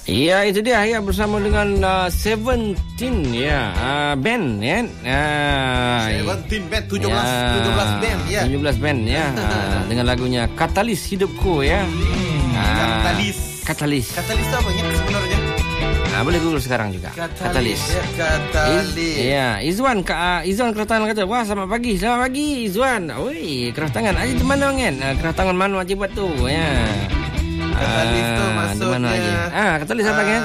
Ya, itu dia ya, bersama dengan Seventeen ya, band ya. 17 band, 17 band ya. 17 band ya. Dengan lagunya Katalis Hidupku ya. Katalis itu apa ya sebenarnya? Boleh Google sekarang juga. Katalis. Ya, Izwan Keratangan kata, wah selamat pagi Izwan. Oi, Keratangan aja di mana kan? Keratangan mana aja buat tu ya. Katalis tu maksudnya Katalis apa kan?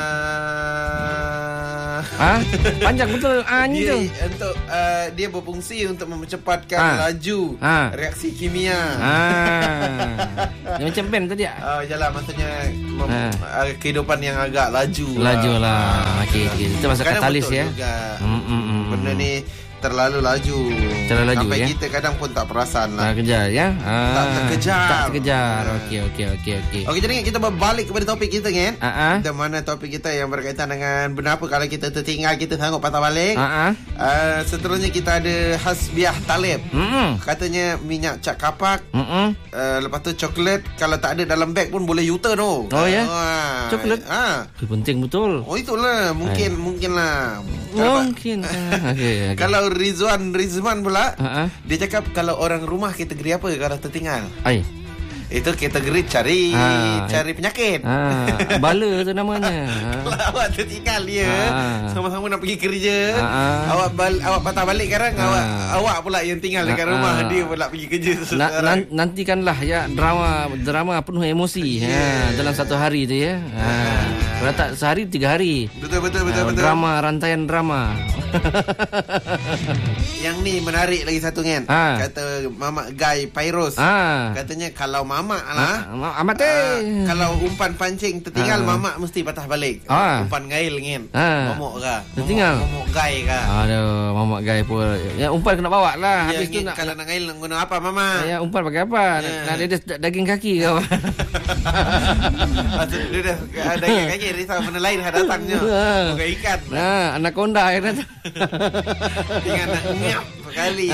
Panjang betul ni tu. Untuk dia berfungsi untuk mempercepatkan laju reaksi kimia. Dia macam band tadi. Yalah, maksudnya kehidupan yang agak laju. Lah. Okey. Itu masuk katalis ya. Benda ni terlalu laju sampai ya? Kita kadang pun tak perasan lah. Kejar ya. Tak terkejar. Okey. Okey, jadi kita berbalik kepada topik kita kan. Di mana topik kita yang berkaitan dengan kenapa kalau kita tertinggal kita sanggup patah balik. Seterusnya kita ada Hasbiah Talib. Katanya minyak cat kapak. Lepas tu coklat kalau tak ada dalam beg pun boleh U-turn tu. Oh ya. Coklat. Penting betul. Oh itulah mungkin lah. Mungkin. Okay. Kalau Rizwan pula, dia cakap kalau orang rumah kategori apa kalau tertinggal? Itu kategori cari penyakit. Bala tu namanya. Kalau awak tertinggal dia, sama-sama nak pergi kerja, awak patah balik sekarang, awak pula yang tinggal dekat rumah, dia pula pergi kerja. Nantikanlah ya drama penuh emosi dalam satu hari tu ya. Kalau tak sehari 3 hari. Betul. Rantaian drama. Yang ni menarik lagi satu kan. Kata Mamak Guy Pairos. Katanya kalau mamak lah, kalau umpan pancing tertinggal, mamak mesti patah balik. Umpan ngail kan. Momok ke? Tertinggal. Momok Guy ke? Aduh, Mamak Guy pun. Ya, umpan kena bawa lah. Ya, habis tu nak, kalau nak ngail nak guna apa mama? Ya, umpan pakai apa? Nak ada daging kaki ke apa? Dia dah daging kaki, risau benda lain datangnya. Bukan ikan. Anaconda yang datang. Tinggal nak nyap sekali.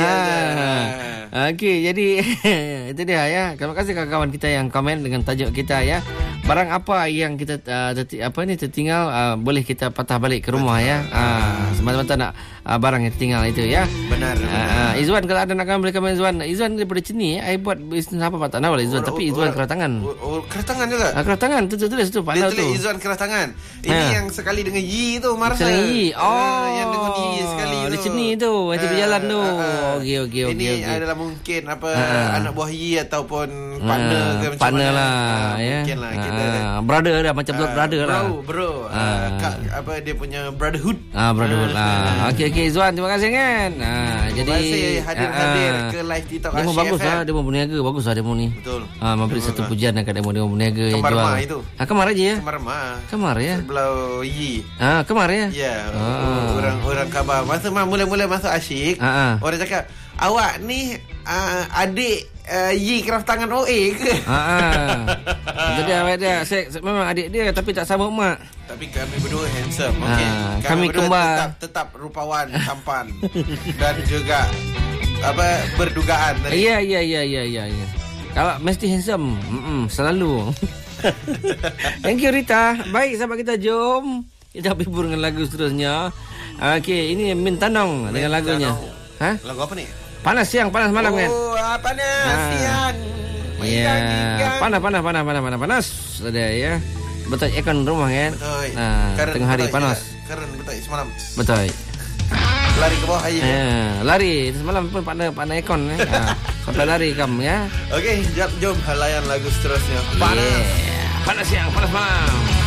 Okey, jadi itu dia ya. Terima kasih kawan-kawan kita yang komen dengan tajuk kita ya. Barang apa yang kita tertinggal, boleh kita patah balik ke rumah ya. Semata-mata nak barang yang tertinggal itu ya. Benar. Izwan, kalau ada nak komen boleh komen Izwan. Izwan daripada sini, buat bisnes apa tak tahu lah Izwan, tapi Izwan Keratangan. Keratangan juga. Keratangan tu tulis tu pandai tu. Dia tulis Izwan Keratangan. Ini yang sekali dengan Yi tu Marsa. Yang dengan Yi sekali tu. Di sini tu, itu berjalan tu. Okey. Ini adalah mungkin anak buah Yi ataupun partner ke macam partner mana. Lah ya. Mungkin lah kita brother dah macam brother lah. Bro. Dia punya brotherhood. Brotherhood lah. Okey Izwan, terima kasih kan. Jadi terima kasih hadir ke live TikTok Asyik demo bagus lah, demo berniaga bagus lah demo ni. Betul. Memberi satu pujian dekat demo berniaga yang Kemar jual. Kemar itu. Kemar aja ya. Kemar ya. Sebelah Yi. Kemar ya. Ya. Orang khabar. Masa mula-mula masuk Asyik, orang cakap, awak ni adik Yi Keratangan OA ke? Itu dia. Saya memang adik dia tapi tak sama mak. Tapi kami berdua handsome. Okey. Kami kembar. Tetap rupawan, tampan dan juga berdugaan tadi. Ya. Kalau mesti handsome, selalu. Thank you Rita. Baik sahabat kita, jom kita hibur dengan lagu seterusnya. Okey, ini Min Tanong dengan lagunya. Lagu apa ni? Panas siang, panas malam kan? Panas siang. Ya, panas. Ada ya. Betul aircon rumah kan? Betul. Tengah hari panas. Keren betul semalam. Betul. Lari ke bawah air. Lari semalam pun panas aircon sampai lari kamu ya. Okey, jom layan lagu seterusnya. Panas siang, panas malam.